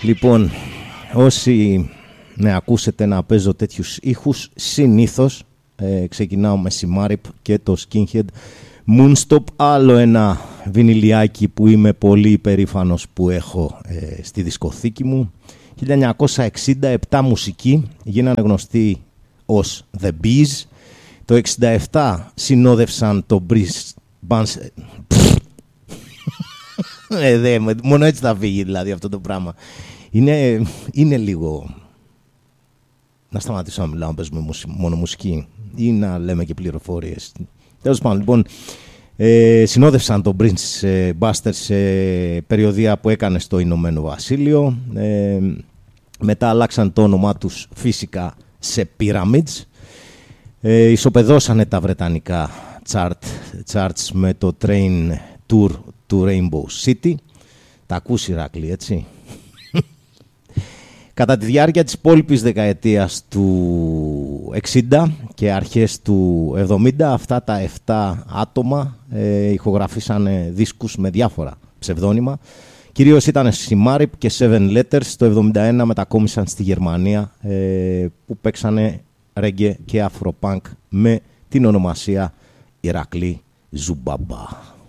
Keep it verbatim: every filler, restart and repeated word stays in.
Λοιπόν, όσοι με ακούσετε να παίζω τέτοιους ήχους, συνήθως ε, ξεκινάω με Simarip και το Skinhead Moonstop, άλλο ένα βινιλιάκι που είμαι πολύ υπερήφανος που έχω ε, στη δισκοθήκη μου. χίλια εννιακόσια εξήντα επτά μουσική, γίνανε γνωστοί ως The Bees. Το εξήντα επτά συνόδευσαν το Brice Bands. ε, δε, μόνο έτσι θα φύγει δηλαδή αυτό το πράγμα. Είναι, είναι λίγο... Να σταματήσω να μιλάω, να παίζουμε μόνο μουσική ή να λέμε και πληροφορίες. Τέλος πάντων, λοιπόν, ε, συνόδευσαν τον Brice ε, Buster σε περιοδεία που έκανε στο Ηνωμένο Βασίλειο. Ε, μετά αλλάξαν το όνομά τους φυσικά σε Pyramids. Ε, ισοπεδώσανε τα βρετανικά chart, charts με το Train Tour του Rainbow City. Τα ακούς, Ηράκλη, έτσι? Κατά τη διάρκεια της υπόλοιπης δεκαετίας του εξήντα και αρχές του εβδομήντα, αυτά τα επτά άτομα ε, ηχογραφήσανε δίσκους με διάφορα ψευδόνυμα. Κυρίως ήταν Simarip και Seven Letters. Το εβδομήντα ένα μετακόμισαν στη Γερμανία ε, που παίξανε reggae και afro-punk με την ονομασία Ηρακλή Ζουμπαμπά.